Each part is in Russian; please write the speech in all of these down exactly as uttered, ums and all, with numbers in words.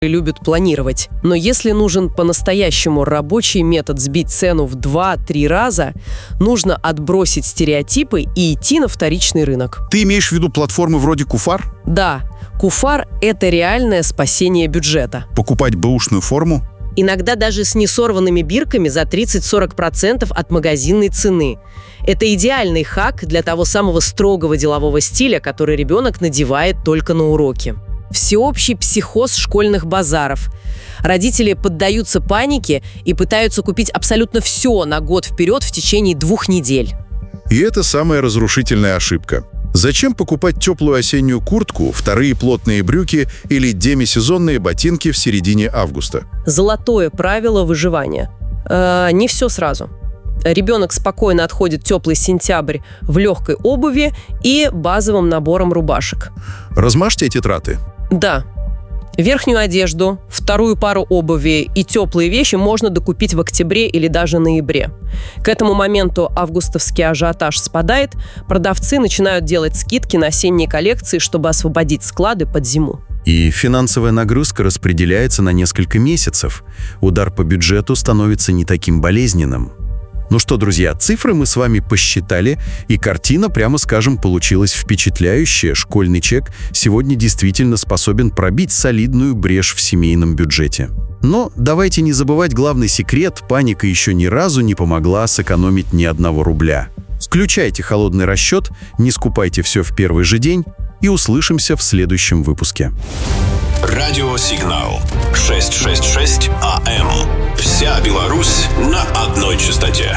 любят планировать. Но если нужен по-настоящему рабочий метод сбить цену в два-три раза, нужно отбросить стереотипы и идти на вторичный рынок. Ты имеешь в виду платформы вроде Куфар? Да, Куфар – это реальное спасение бюджета. Покупать бэушную форму? Иногда даже с несорванными бирками за тридцать-сорок процентов от магазинной цены. Это идеальный хак для того самого строгого делового стиля, который ребенок надевает только на уроки. Всеобщий психоз школьных базаров. Родители поддаются панике и пытаются купить абсолютно все на год вперед в течение двух недель. И это самая разрушительная ошибка. Зачем покупать теплую осеннюю куртку, вторые плотные брюки или демисезонные ботинки в середине августа? Золотое правило выживания. Э, не все сразу. Ребенок спокойно отходит теплый сентябрь в легкой обуви и базовым набором рубашек. Размажьте эти траты. Да. Верхнюю одежду, вторую пару обуви и теплые вещи можно докупить в октябре или даже ноябре. К этому моменту августовский ажиотаж спадает, продавцы начинают делать скидки на осенние коллекции, чтобы освободить склады под зиму. И финансовая нагрузка распределяется на несколько месяцев. Удар по бюджету становится не таким болезненным. Ну что, друзья, цифры мы с вами посчитали, и картина, прямо скажем, получилась впечатляющая. Школьный чек сегодня действительно способен пробить солидную брешь в семейном бюджете. Но давайте не забывать главный секрет: паника еще ни разу не помогла сэкономить ни одного рубля. Включайте холодный расчет, не скупайте все в первый же день, и услышимся в следующем выпуске. Радиосигнал шестьсот шестьдесят шесть АМ. Вся Беларусь на одной частоте.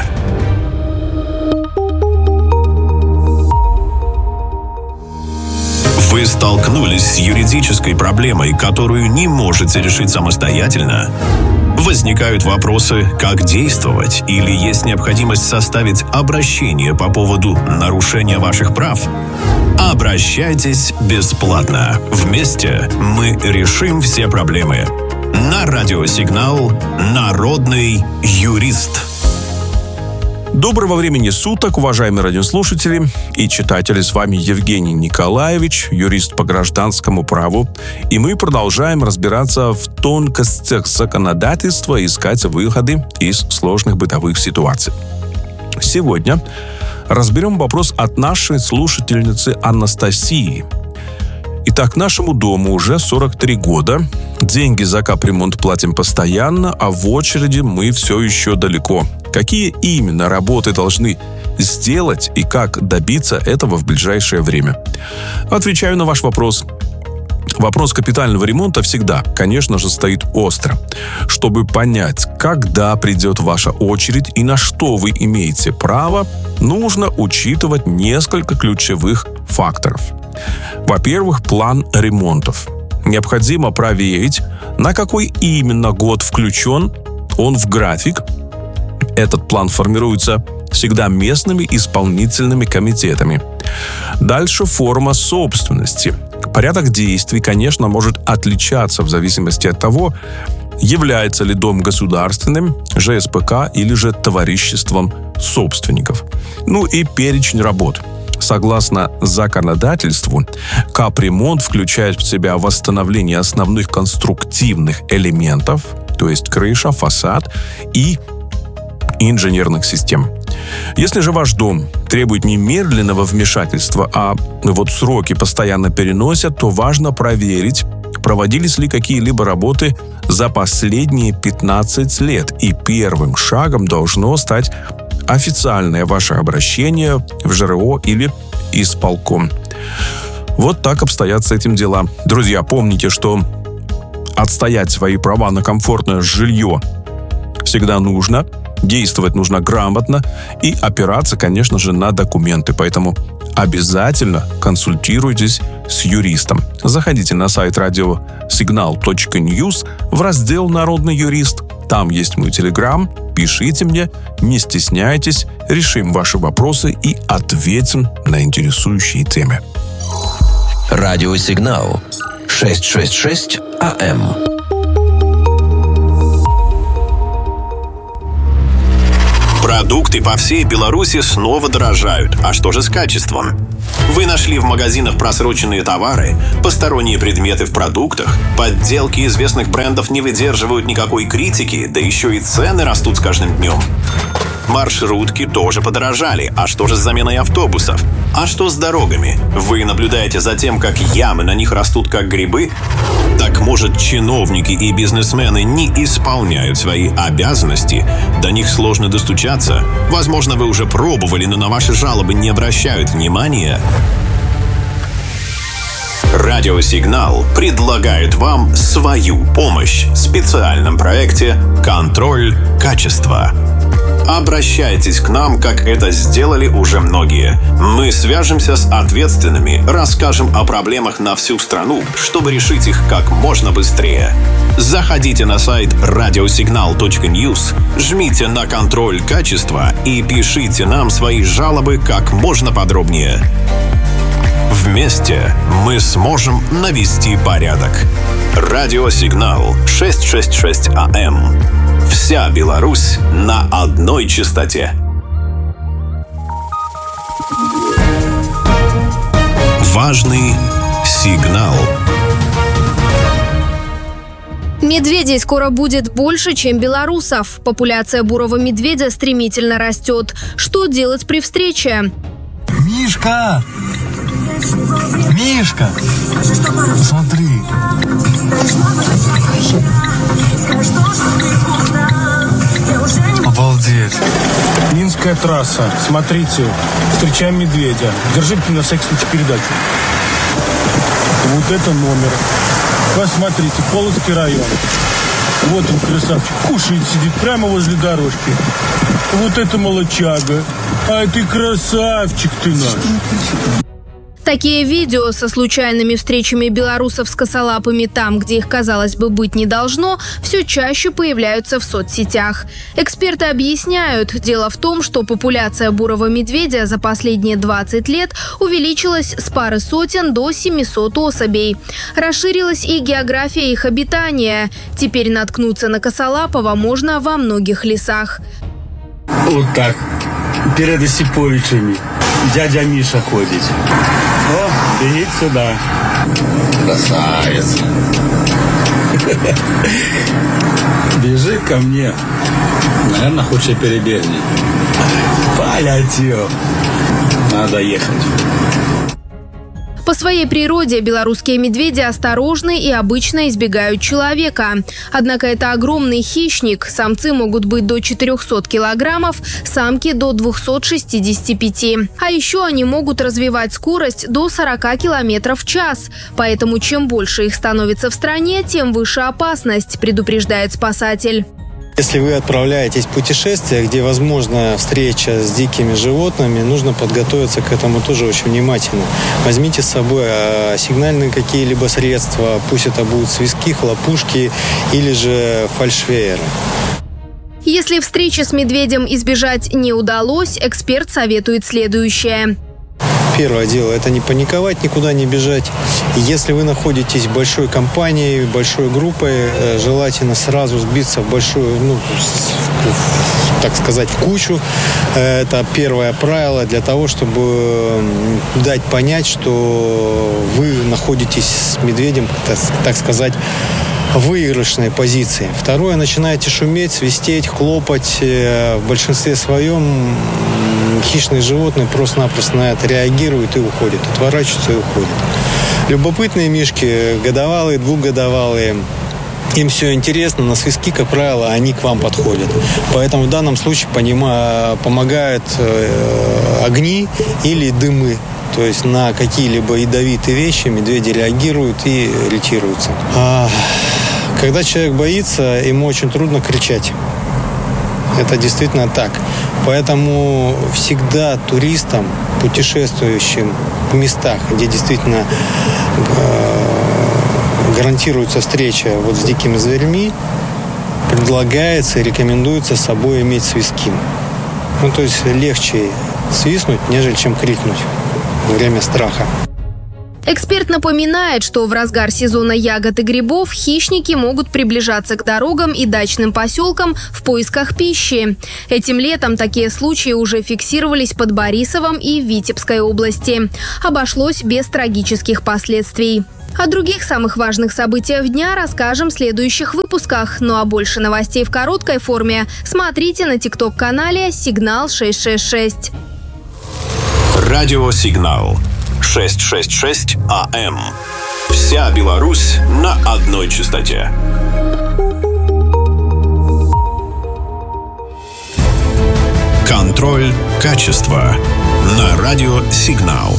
Вы столкнулись с юридической проблемой, которую не можете решить самостоятельно? Возникают вопросы, как действовать, или есть необходимость составить обращение по поводу нарушения ваших прав? Обращайтесь бесплатно. Вместе мы решим все проблемы. На радиосигнал «Народный юрист». Доброго времени суток, уважаемые радиослушатели и читатели. С вами Евгений Николаевич, юрист по гражданскому праву. И мы продолжаем разбираться в тонкостях законодательства и искать выходы из сложных бытовых ситуаций. Сегодня разберем вопрос от нашей слушательницы Анастасии. Итак, нашему дому уже сорок три года. Деньги за капремонт платим постоянно, а в очереди мы все еще далеко. Какие именно работы должны сделать и как добиться этого в ближайшее время? Отвечаю на ваш вопрос. Вопрос капитального ремонта всегда, конечно же, стоит остро. Чтобы понять, когда придет ваша очередь и на что вы имеете право, нужно учитывать несколько ключевых факторов. Во-первых, план ремонтов. Необходимо проверить, на какой именно год включен он в график. Этот план формируется всегда местными исполнительными комитетами. Дальше форма собственности. Порядок действий, конечно, может отличаться в зависимости от того, является ли дом государственным, ЖСПК или же товариществом собственников. Ну и перечень работ. Согласно законодательству, капремонт включает в себя восстановление основных конструктивных элементов, то есть крыша, фасад и инженерных систем. Если же ваш дом требует немедленного вмешательства, а вот сроки постоянно переносят, то важно проверить, проводились ли какие-либо работы за последние пятнадцать лет. И первым шагом должно стать официальное ваше обращение в ЖРО или исполком. Вот так обстоят с этим дела. Друзья, помните, что отстоять свои права на комфортное жилье всегда нужно, действовать нужно грамотно и опираться, конечно же, на документы. Поэтому обязательно консультируйтесь с юристом. Заходите на сайт радиосигнал точка ньюс в раздел «Народный юрист». Там есть мой телеграм. Пишите мне, не стесняйтесь, решим ваши вопросы и ответим на интересующие темы. Радиосигнал шестьсот шестьдесят шесть АМ. Продукты по всей Беларуси снова дорожают. А что же с качеством? Вы нашли в магазинах просроченные товары, посторонние предметы в продуктах, подделки известных брендов не выдерживают никакой критики, да еще и цены растут с каждым днем. Маршрутки тоже подорожали. А что же с заменой автобусов? А что с дорогами? Вы наблюдаете за тем, как ямы на них растут как грибы? Так может, чиновники и бизнесмены не исполняют свои обязанности? До них сложно достучаться? Возможно, вы уже пробовали, но на ваши жалобы не обращают внимания? Радиосигнал предлагает вам свою помощь в специальном проекте «Контроль качества». Обращайтесь к нам, как это сделали уже многие. Мы свяжемся с ответственными, расскажем о проблемах на всю страну, чтобы решить их как можно быстрее. Заходите на сайт радиосигнал точка ньюс, жмите на «Контроль качества» и пишите нам свои жалобы как можно подробнее. Вместе мы сможем навести порядок. Радиосигнал шестьсот шестьдесят шесть АМ. Вся Беларусь на одной частоте. Важный сигнал. Медведей скоро будет больше, чем белорусов. Популяция бурого медведя стремительно растет. Что делать при встрече? Мишка! Мишка! Смотри! Обалдеть! Минская трасса. Смотрите, встречаем медведя. Держите на всякий случай передачу. Вот это номер. Посмотрите, Полоцкий район. Вот он, красавчик, кушает, сидит прямо возле дорожки. Вот это молочага. Ай, ты красавчик ты наш. Такие видео со случайными встречами белорусов с косолапыми там, где их, казалось бы, быть не должно, все чаще появляются в соцсетях. Эксперты объясняют, дело в том, что популяция бурого медведя за последние двадцать лет увеличилась с пары сотен до семисот особей. Расширилась и география их обитания. Теперь наткнуться на косолапого можно во многих лесах. Вот так, перед Осиповичами дядя Миша ходит. О, бегит сюда. Красавец. Бежит ко мне. Наверное, хочет перебегнуть. Полетел. Надо ехать. По своей природе белорусские медведи осторожны и обычно избегают человека. Однако это огромный хищник. Самцы могут быть до четырехсот килограммов, самки до двухсот шестидесяти пяти. А еще они могут развивать скорость до сорока километров в час. Поэтому чем больше их становится в стране, тем выше опасность, предупреждает спасатель. Если вы отправляетесь в путешествие, где возможна встреча с дикими животными, нужно подготовиться к этому тоже очень внимательно. Возьмите с собой сигнальные какие-либо средства, пусть это будут свистки, хлопушки или же фальшвееры. Если встречи с медведем избежать не удалось, эксперт советует следующее. Первое дело – это не паниковать, никуда не бежать. Если вы находитесь в большой компании, большой группой, желательно сразу сбиться в большую, ну, так сказать, в кучу. Это первое правило для того, чтобы дать понять, что вы находитесь с медведем, так сказать, в выигрышной позиции. Второе, начинаете шуметь, свистеть, хлопать. В большинстве своем хищные животные просто-напросто на это реагируют и уходят, отворачиваются и уходят. Любопытные мишки, годовалые, двухгодовалые, им все интересно, на свистки, как правило, они к вам подходят. Поэтому в данном случае понима, помогают э, огни или дымы. То есть на какие-либо ядовитые вещи медведи реагируют и ретируются. А, когда человек боится, ему очень трудно кричать. Это действительно так. Поэтому всегда туристам, путешествующим в местах, где действительно э, гарантируется встреча вот с дикими зверьми, предлагается и рекомендуется с собой иметь свистки. Ну, то есть легче свистнуть, нежели чем крикнуть во время страха. Эксперт напоминает, что в разгар сезона ягод и грибов хищники могут приближаться к дорогам и дачным поселкам в поисках пищи. Этим летом такие случаи уже фиксировались под Борисовом и в Витебской области. Обошлось без трагических последствий. О других самых важных событиях дня расскажем в следующих выпусках. Ну а больше новостей в короткой форме смотрите на тикток-канале «Сигнал шесть шесть шесть». Радио «Сигнал» шестьсот шестьдесят шесть АМ. Вся Беларусь на одной частоте. Контроль качества на радио «Сигнал».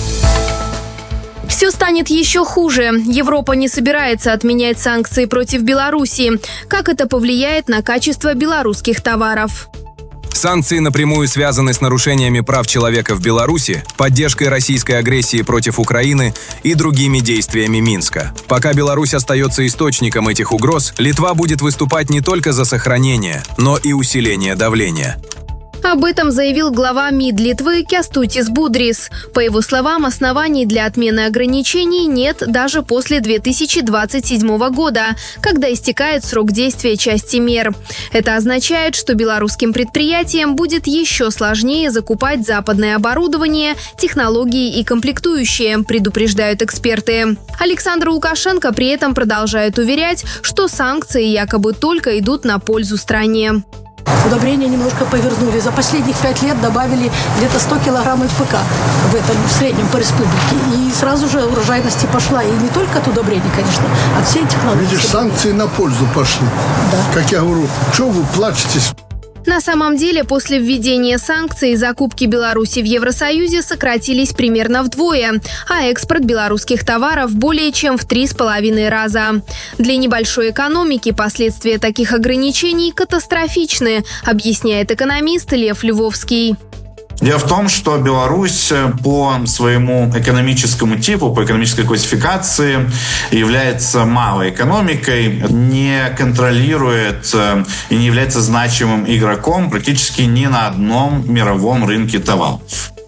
Все станет еще хуже. Европа не собирается отменять санкции против Беларуси. Как это повлияет на качество белорусских товаров? Санкции напрямую связаны с нарушениями прав человека в Беларуси, поддержкой российской агрессии против Украины и другими действиями Минска. Пока Беларусь остается источником этих угроз, Литва будет выступать не только за сохранение, но и усиление давления. Об этом заявил глава МИД Литвы Кястутис Будрис. По его словам, оснований для отмены ограничений нет даже после две тысячи двадцать седьмого года, когда истекает срок действия части мер. Это означает, что белорусским предприятиям будет еще сложнее закупать западное оборудование, технологии и комплектующие, предупреждают эксперты. Александр Лукашенко при этом продолжает уверять, что санкции якобы только идут на пользу стране. Удобрения немножко повернули. За последних пять лет добавили где-то сто килограммов ПК в этом, в среднем по республике. И сразу же урожайность пошла. И не только от удобрений, конечно, а от всей технологии. Видишь, санкции на пользу пошли. Да. Как я говорю, что вы плачетесь? На самом деле, после введения санкций закупки Беларуси в Евросоюзе сократились примерно вдвое, а экспорт белорусских товаров более чем в три с половиной раза. Для небольшой экономики последствия таких ограничений катастрофичны, объясняет экономист Лев Львовский. Дело в том, что Беларусь по своему экономическому типу, по экономической классификации является малой экономикой, не контролирует и не является значимым игроком практически ни на одном мировом рынке товаров.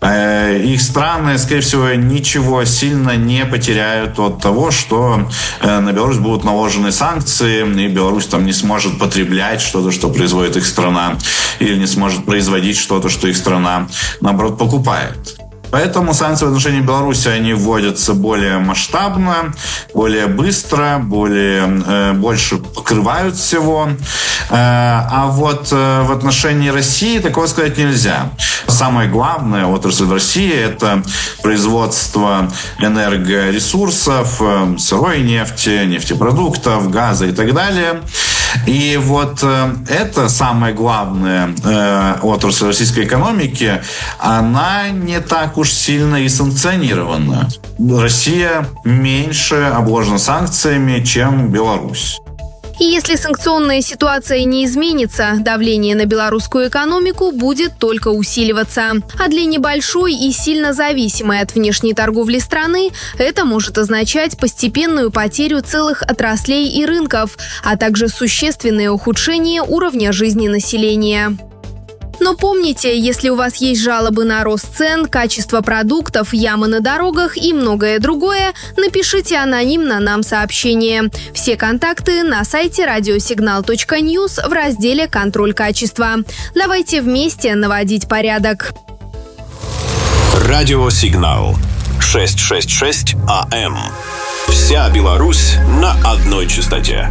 Их страны, скорее всего, ничего сильно не потеряют от того, что на Беларусь будут наложены санкции, и Беларусь там не сможет потреблять что-то, что производит их страна, или не сможет производить что-то, что их страна, наоборот, покупает. Поэтому санкции в отношении Беларуси, они вводятся более масштабно, более быстро, более, э, больше покрывают всего. Э, а вот э, в отношении России такого сказать нельзя. Самое главное отрасль в России – это производство энергоресурсов, э, сырой нефти, нефтепродуктов, газа и так далее. И вот э, это самая главная э, отрасль российской экономики, она не так уж сильно и санкционирована. Россия меньше обложена санкциями, чем Беларусь. И если санкционная ситуация не изменится, давление на белорусскую экономику будет только усиливаться. А для небольшой и сильно зависимой от внешней торговли страны это может означать постепенную потерю целых отраслей и рынков, а также существенное ухудшение уровня жизни населения. Но помните, если у вас есть жалобы на рост цен, качество продуктов, ямы на дорогах и многое другое, напишите анонимно нам сообщение. Все контакты на сайте радиосигнал точка ньюс в разделе «Контроль качества». Давайте вместе наводить порядок. Радио «Сигнал» шестьсот шестьдесят шесть АМ. Вся Беларусь на одной частоте.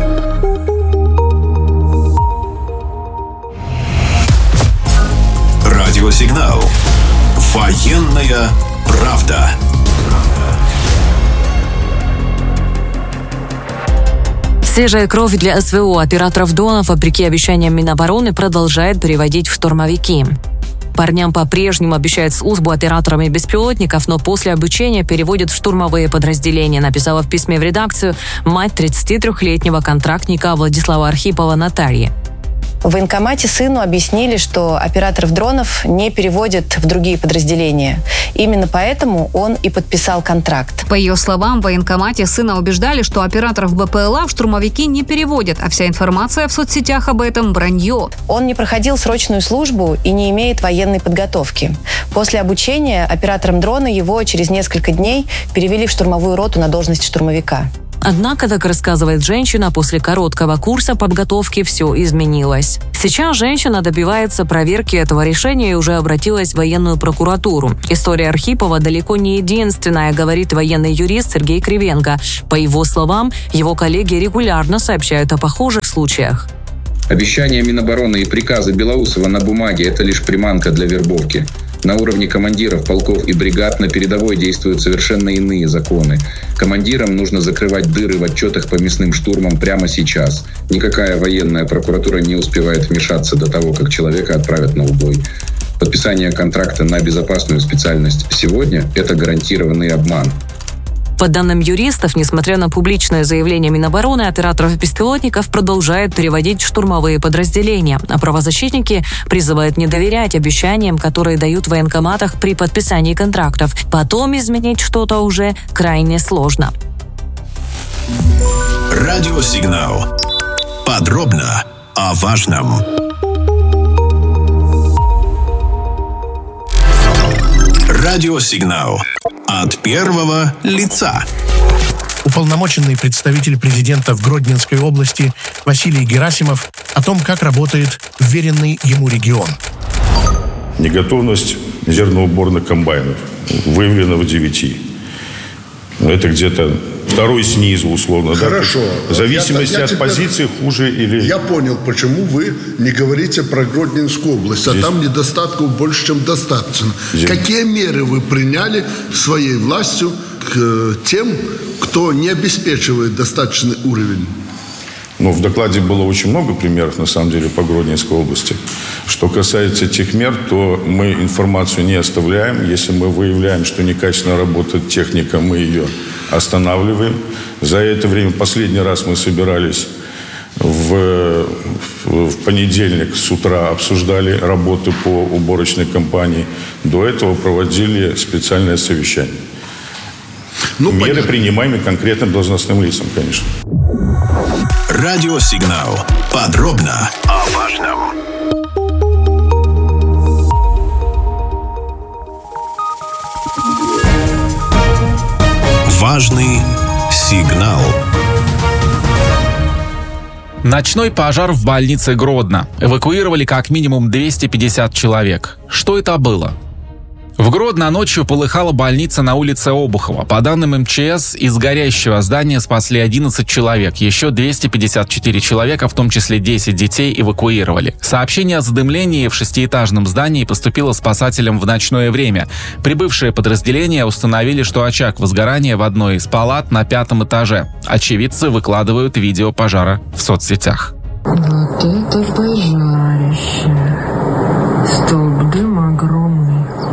Радиосигнал. Военная правда. Свежая кровь для СВО. Операторов дронов, вопреки обещаниям Минобороны, продолжает переводить в штурмовики. Парням по-прежнему обещают службу операторами беспилотников, но после обучения переводят в штурмовые подразделения, написала в письме в редакцию мать тридцатитрёхлетнего контрактника Владислава Архипова Наталья. В военкомате сыну объяснили, что операторов дронов не переводят в другие подразделения. Именно поэтому он и подписал контракт. По ее словам, в военкомате сына убеждали, что операторов БПЛА в штурмовики не переводят, а вся информация в соцсетях об этом – вранье. Он не проходил срочную службу и не имеет военной подготовки. После обучения оператором дрона его через несколько дней перевели в штурмовую роту на должность штурмовика. Однако, как рассказывает женщина, после короткого курса подготовки все изменилось. Сейчас женщина добивается проверки этого решения и уже обратилась в военную прокуратуру. История Архипова далеко не единственная, говорит военный юрист Сергей Кривенко. По его словам, его коллеги регулярно сообщают о похожих случаях. Обещания Минобороны и приказы Белоусова на бумаге – это лишь приманка для вербовки. На уровне командиров, полков и бригад на передовой действуют совершенно иные законы. Командирам нужно закрывать дыры в отчетах по мясным штурмам прямо сейчас. Никакая военная прокуратура не успевает вмешаться до того, как человека отправят на убой. Подписание контракта на безопасную специальность сегодня – это гарантированный обман. По данным юристов, несмотря на публичное заявление Минобороны, операторов-беспилотников продолжают переводить в штурмовые подразделения, а правозащитники призывают не доверять обещаниям, которые дают в военкоматах при подписании контрактов. Потом изменить что-то уже крайне сложно. Радиосигнал. Подробно о важном. Радиосигнал. От первого лица. Уполномоченный представитель президента в Гродненской области Василий Герасимов о том, как работает вверенный ему регион. Неготовность зерноуборных комбайнов выявлена в девяти. Это где-то второй снизу, условно. Хорошо. Да? В зависимости я, я от теперь... позиции хуже или... Я понял, почему вы не говорите про Гродненскую область, Здесь... а там недостатков больше, чем достаточно. Здесь... Какие меры вы приняли своей властью к тем, кто не обеспечивает достаточный уровень? Ну, в докладе было очень много примеров, на самом деле, по Гродненской области. Что касается тех мер, то мы информацию не оставляем. Если мы выявляем, что некачественно работает техника, мы ее останавливаем. За это время, последний раз мы собирались в, в понедельник с утра, обсуждали работы по уборочной кампании. До этого проводили специальное совещание. Ну, меры, понятно. Принимаемые конкретным должностным лицам, конечно. Радиосигнал. Подробно о важном. Важный сигнал. Ночной пожар в больнице Гродно. Эвакуировали как минимум двести пятьдесят человек. Что это было? В Гродно ночью полыхала больница на улице Обухова. По данным эм че эс, из горящего здания спасли одиннадцать человек. Еще двести пятьдесят четыре человека, в том числе десять детей, эвакуировали. Сообщение о задымлении в шестиэтажном здании поступило спасателям в ночное время. Прибывшие подразделения установили, что очаг возгорания в одной из палат на пятом этаже. Очевидцы выкладывают видео пожара в соцсетях. Вот это пожарище. Столб дыма огромный.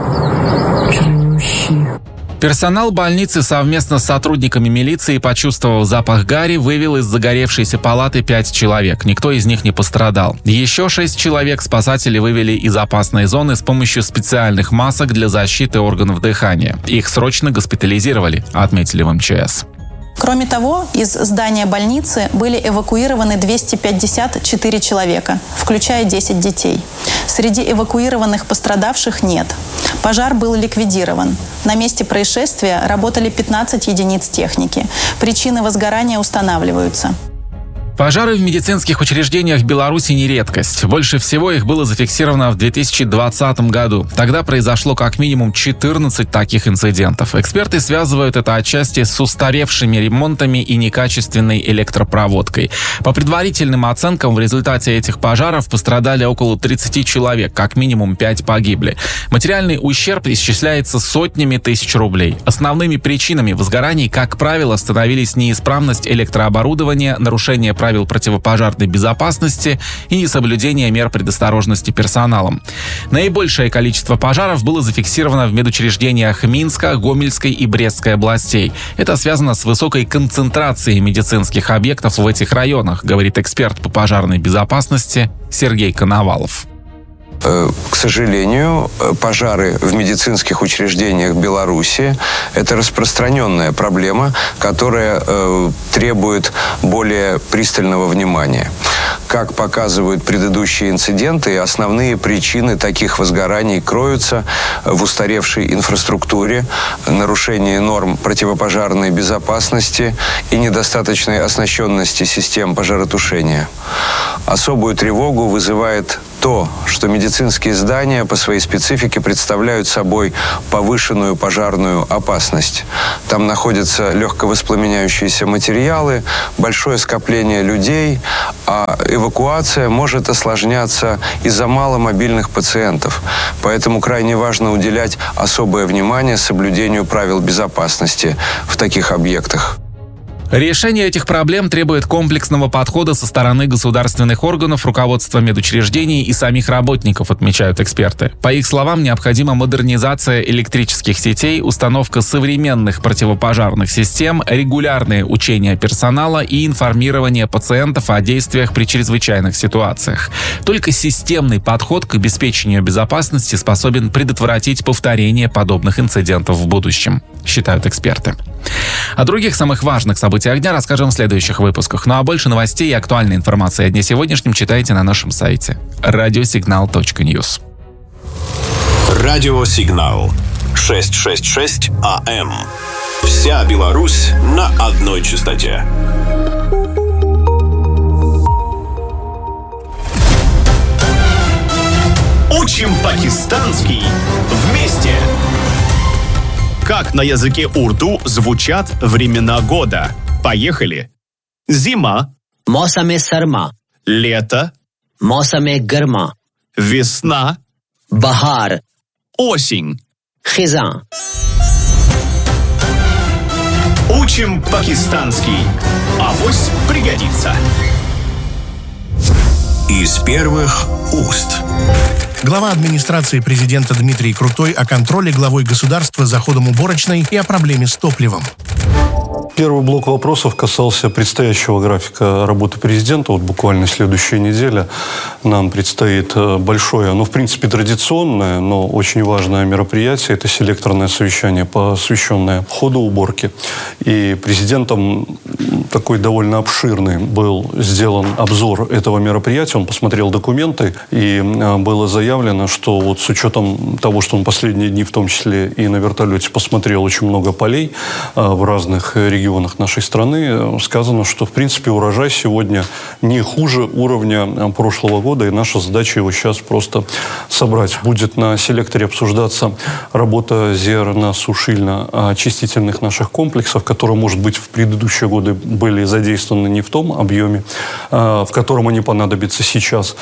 Персонал больницы совместно с сотрудниками милиции, почувствовав запах гари, вывел из загоревшейся палаты пять человек. Никто из них не пострадал. Еще шесть человек спасатели вывели из опасной зоны с помощью специальных масок для защиты органов дыхания. Их срочно госпитализировали, отметили в эм че эс. Кроме того, из здания больницы были эвакуированы двести пятьдесят четыре человека, включая десять детей. Среди эвакуированных пострадавших нет. Пожар был ликвидирован. На месте происшествия работали пятнадцать единиц техники. Причины возгорания устанавливаются. Пожары в медицинских учреждениях в Беларуси не редкость. Больше всего их было зафиксировано в две тысячи двадцатом году. Тогда произошло как минимум четырнадцать таких инцидентов. Эксперты связывают это отчасти с устаревшими ремонтами и некачественной электропроводкой. По предварительным оценкам, в результате этих пожаров пострадали около тридцати человек, как минимум пять погибли. Материальный ущерб исчисляется сотнями тысяч рублей. Основными причинами возгораний, как правило, становились неисправность электрооборудования, нарушение правил правил противопожарной безопасности и несоблюдение мер предосторожности персоналом. Наибольшее количество пожаров было зафиксировано в медучреждениях Минска, Гомельской и Брестской областей. Это связано с высокой концентрацией медицинских объектов в этих районах, говорит эксперт по пожарной безопасности Сергей Коновалов. К сожалению, пожары в медицинских учреждениях Беларуси – это распространенная проблема, которая э, требует более пристального внимания. Как показывают предыдущие инциденты, основные причины таких возгораний кроются в устаревшей инфраструктуре, нарушении норм противопожарной безопасности и недостаточной оснащенности систем пожаротушения. Особую тревогу вызывает то, что медицинские здания по своей специфике представляют собой повышенную пожарную опасность. Там находятся легковоспламеняющиеся материалы, большое скопление людей, а эвакуация может осложняться из-за маломобильных пациентов. Поэтому крайне важно уделять особое внимание соблюдению правил безопасности в таких объектах. Решение этих проблем требует комплексного подхода со стороны государственных органов, руководства медучреждений и самих работников, отмечают эксперты. По их словам, необходима модернизация электрических сетей, установка современных противопожарных систем, регулярные учения персонала и информирование пациентов о действиях при чрезвычайных ситуациях. Только системный подход к обеспечению безопасности способен предотвратить повторение подобных инцидентов в будущем, считают эксперты. О других самых важных событиях дня расскажем в следующих выпусках. Ну а больше новостей и актуальной информации о дне сегодняшнем читайте на нашем сайте радиосигнал точка ньюс. Радиосигнал шестьсот шестьдесят шесть АМ. Вся Беларусь на одной частоте. Учим пакистанский вместе. Как на языке урду звучат времена года? Поехали. Зима. Мосаме сарма. Лето. Мосаме гарма. Весна. Бахар. Осень. Хизан. Учим пакистанский. Авось пригодится. Из первых уст. Глава администрации президента Дмитрий Крутой о контроле главой государства за ходом уборочной и о проблеме с топливом. Первый блок вопросов касался предстоящего графика работы президента. Вот буквально следующая неделя нам предстоит большое, ну, в принципе, традиционное, но очень важное мероприятие. Это селекторное совещание, посвященное ходу уборки. И президентом такой довольно обширный был сделан обзор этого мероприятия. Он посмотрел документы, и было заявлено, что вот с учетом того, что он последние дни, в том числе и на вертолете, посмотрел очень много полей в разных регионах нашей страны, сказано, что, в принципе, урожай сегодня не хуже уровня прошлого года, и наша задача его сейчас просто собрать. Будет на селекторе обсуждаться работа зерносушильно-очистительных наших комплексов, которые, может быть, в предыдущие годы были задействованы не в том объеме, в котором они понадобятся сейчас.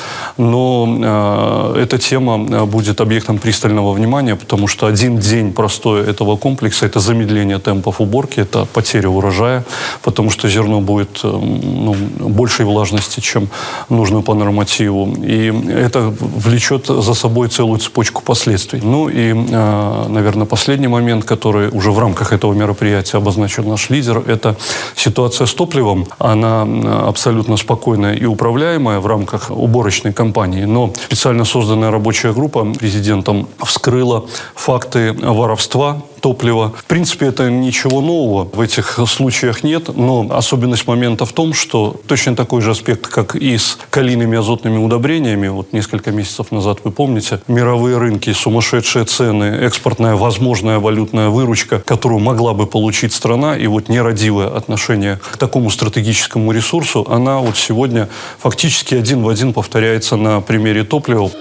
Но эта тема будет объектом пристального внимания, потому что один день простой этого комплекса – это замедление темпов уборки, это потеря урожая, потому что зерно будет, ну, большей влажности, чем нужно по нормативу. И это влечет за собой целую цепочку последствий. Ну и, наверное, последний момент, который уже в рамках этого мероприятия обозначил наш лидер, это ситуация с топливом. Она абсолютно спокойная и управляемая в рамках уборочной кампании, но специально созданная рабочая группа президентом вскрыла факты воровства топлива. В принципе, это ничего нового в этих случаях нет, но особенность момента в том, что точно такой же аспект, как и с калийными азотными удобрениями, вот несколько месяцев назад, вы помните, мировые рынки, сумасшедшие цены, экспортная возможная валютная выручка, которую могла бы получить страна, и вот нерадивое отношение к такому стратегическому ресурсу, она вот сегодня фактически один в один повторяется на примере топлива.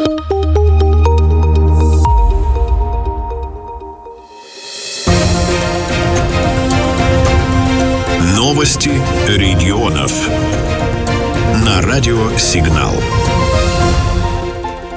Новости регионов на радиосигнал. В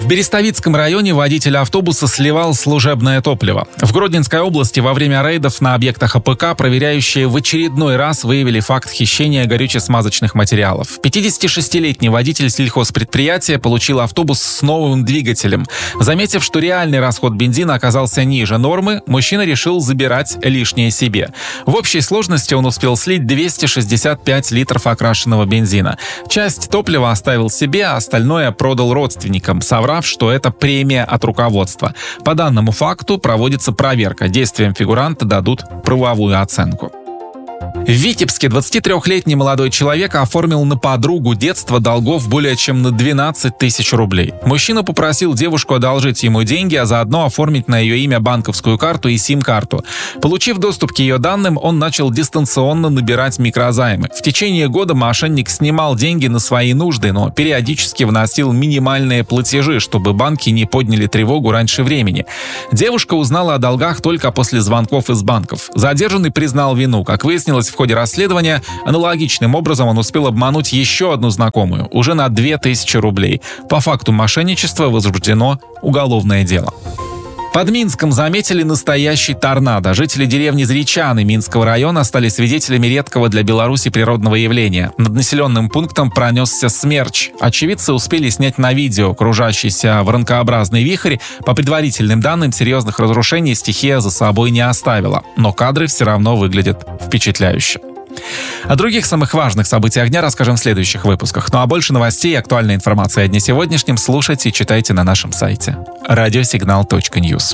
Берестовицком районе водитель автобуса сливал служебное топливо. В Гродненской области во время рейдов на объектах АПК проверяющие в очередной раз выявили факт хищения горюче-смазочных материалов. пятидесятишестилетний водитель сельхозпредприятия получил автобус с новым двигателем. Заметив, что реальный расход бензина оказался ниже нормы, мужчина решил забирать лишнее себе. В общей сложности он успел слить двести шестьдесят пять литров окрашенного бензина. Часть топлива оставил себе, а остальное продал родственникам, соврав, что это премия от руководства. По данному факту проводится проверка. Действиям фигуранта дадут правовую оценку. В Витебске двадцатитрёхлетний молодой человек оформил на подругу детства долгов более чем на двенадцать тысяч рублей. Мужчина попросил девушку одолжить ему деньги, а заодно оформить на ее имя банковскую карту и сим-карту. Получив доступ к ее данным, он начал дистанционно набирать микрозаймы. В течение года мошенник снимал деньги на свои нужды, но периодически вносил минимальные платежи, чтобы банки не подняли тревогу раньше времени. Девушка узнала о долгах только после звонков из банков. Задержанный признал вину. Как выяснилось в ходе расследования, аналогичным образом он успел обмануть еще одну знакомую, уже на две тысячи рублей. По факту мошенничества возбуждено уголовное дело. Под Минском заметили настоящий торнадо. Жители деревни Зречаны Минского района стали свидетелями редкого для Беларуси природного явления. Над населенным пунктом пронесся смерч. Очевидцы успели снять на видео кружащийся воронкообразный вихрь. По предварительным данным, серьезных разрушений стихия за собой не оставила. Но кадры все равно выглядят впечатляюще. О других самых важных событиях дня расскажем в следующих выпусках. Ну а больше новостей и актуальной информации о дне сегодняшнем слушайте и читайте на нашем сайте радиосигнал точка ньюс.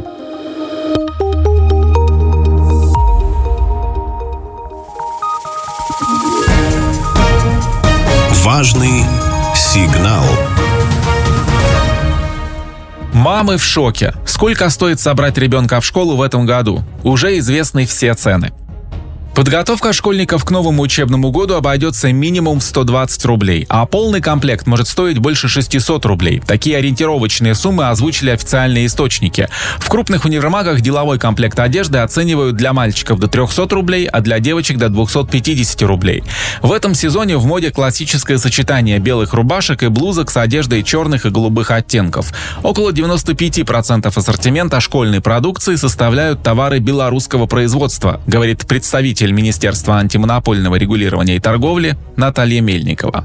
Важный сигнал. Мамы в шоке. Сколько стоит собрать ребенка в школу в этом году? Уже известны все цены. Подготовка школьников к новому учебному году обойдется минимум в сто двадцать рублей, а полный комплект может стоить больше шестисот рублей. Такие ориентировочные суммы озвучили официальные источники. В крупных универмагах деловой комплект одежды оценивают для мальчиков до трехсот рублей, а для девочек до двухсот пятидесяти рублей. В этом сезоне в моде классическое сочетание белых рубашек и блузок с одеждой черных и голубых оттенков. Около девяноста пяти процентов ассортимента школьной продукции составляют товары белорусского производства, говорит представитель Министерства антимонопольного регулирования и торговли Наталья Мельникова.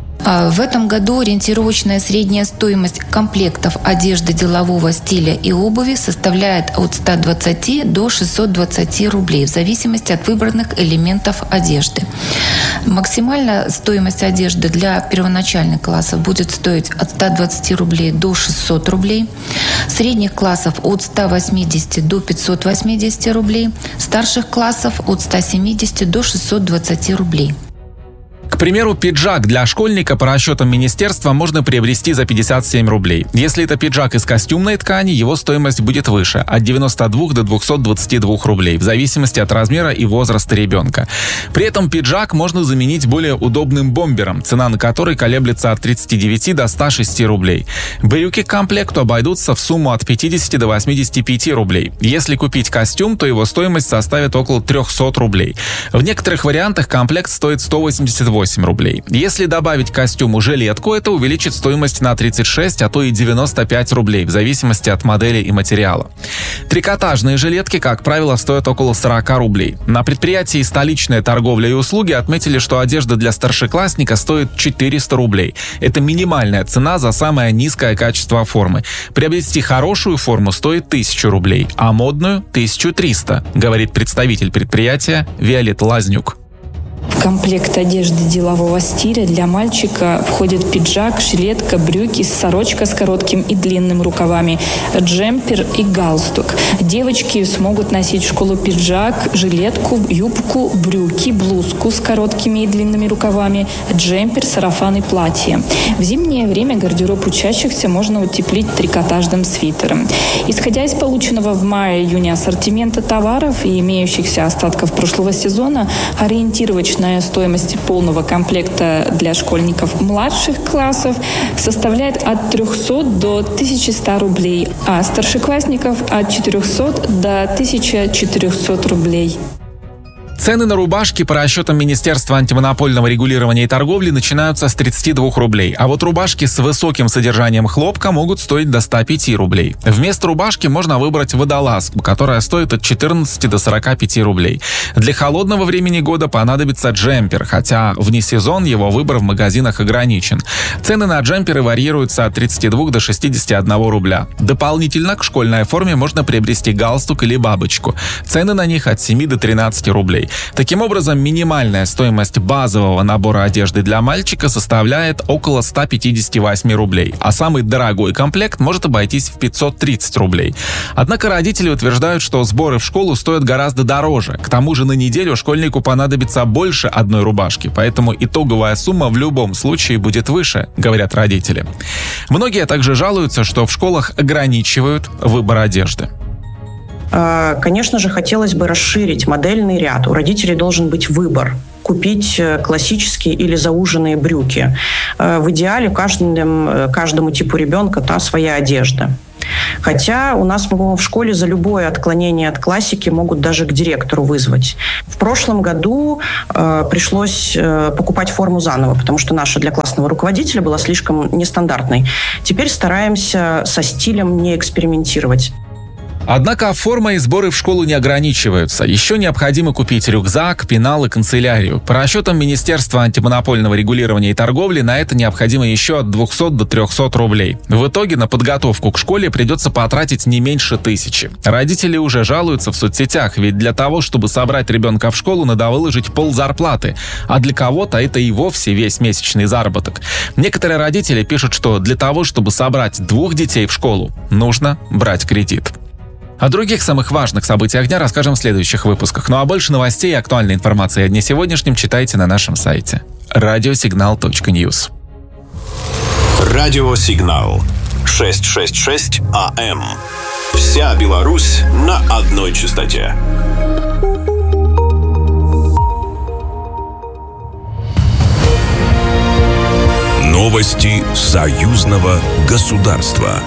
В этом году ориентировочная средняя стоимость комплектов одежды делового стиля и обуви составляет от ста двадцати до шестисот двадцати рублей в зависимости от выбранных элементов одежды. Максимальная стоимость одежды для первоначальных классов будет стоить от ста двадцати рублей до шестисот рублей, средних классов от ста восьмидесяти до пятисот восьмидесяти рублей, старших классов от ста семидесяти до шестисот двадцати рублей. К примеру, пиджак для школьника по расчетам министерства можно приобрести за пятьдесят семь рублей. Если это пиджак из костюмной ткани, его стоимость будет выше – от девяноста двух до двухсот двадцати двух рублей, в зависимости от размера и возраста ребенка. При этом пиджак можно заменить более удобным бомбером, цена на который колеблется от тридцати девяти до ста шести рублей. Брюки к комплекту обойдутся в сумму от пятидесяти до восьмидесяти пяти рублей. Если купить костюм, то его стоимость составит около трехсот рублей. В некоторых вариантах комплект стоит сто восемьдесят восемь рублей. Если добавить к костюму жилетку, это увеличит стоимость на тридцать шесть, а то и девяносто пять рублей, в зависимости от модели и материала. Трикотажные жилетки, как правило, стоят около сорока рублей. На предприятии «Столичная торговля и услуги» отметили, что одежда для старшеклассника стоит четыреста рублей. Это минимальная цена за самое низкое качество формы. Приобрести хорошую форму стоит тысячу рублей, а модную – тысячу триста, говорит представитель предприятия Виолетта Лазнюк. В комплект одежды делового стиля для мальчика входит пиджак, жилетка, брюки, сорочка с коротким и длинным рукавами, джемпер и галстук. Девочки смогут носить в школу пиджак, жилетку, юбку, брюки, блузку с короткими и длинными рукавами, джемпер, сарафан и платье. В зимнее время гардероб учащихся можно утеплить трикотажным свитером. Исходя из полученного в мае-июне ассортимента товаров и имеющихся остатков прошлого сезона, ориентировочно стоимость полного комплекта для школьников младших классов составляет от трехсот до тысячи ста рублей, а старшеклассников от четырехсот до тысячи четырехсот рублей. Цены на рубашки по расчетам Министерства антимонопольного регулирования и торговли начинаются с тридцати двух рублей, а вот рубашки с высоким содержанием хлопка могут стоить до ста пяти рублей. Вместо рубашки можно выбрать водолазку, которая стоит от четырнадцати до сорока пяти рублей. Для холодного времени года понадобится джемпер, хотя вне сезон его выбор в магазинах ограничен. Цены на джемперы варьируются от тридцати двух до шестидесяти одного рубля. Дополнительно к школьной форме можно приобрести галстук или бабочку. Цены на них от семи до тринадцати рублей. Таким образом, минимальная стоимость базового набора одежды для мальчика составляет около ста пятидесяти восьми рублей, а самый дорогой комплект может обойтись в пятьсот тридцать рублей. Однако родители утверждают, что сборы в школу стоят гораздо дороже. К тому же на неделю школьнику понадобится больше одной рубашки, поэтому итоговая сумма в любом случае будет выше, говорят родители. Многие также жалуются, что в школах ограничивают выбор одежды. Конечно же, хотелось бы расширить модельный ряд. У родителей должен быть выбор. Купить классические или зауженные брюки. В идеале каждому, каждому типу ребенка та своя одежда. Хотя у нас в школе за любое отклонение от классики могут даже к директору вызвать. В прошлом году э, пришлось э, покупать форму заново, потому что наша для классного руководителя была слишком нестандартной. Теперь стараемся со стилем не экспериментировать. Однако форма и сборы в школу не ограничиваются. Еще необходимо купить рюкзак, пенал и канцелярию. По расчетам Министерства антимонопольного регулирования и торговли на это необходимо еще от двухсот до трехсот рублей. В итоге на подготовку к школе придется потратить не меньше тысячи. Родители уже жалуются в соцсетях, ведь для того, чтобы собрать ребенка в школу, надо выложить ползарплаты, а для кого-то это и вовсе весь месячный заработок. Некоторые родители пишут, что для того, чтобы собрать двух детей в школу, нужно брать кредит. О других самых важных событиях дня расскажем в следующих выпусках. Ну а больше новостей и актуальной информации о дне сегодняшнем читайте на нашем сайте радиосигнал точка ньюс. Радиосигнал шестьсот шестьдесят шесть АМ. Вся Беларусь на одной частоте. Новости союзного государства.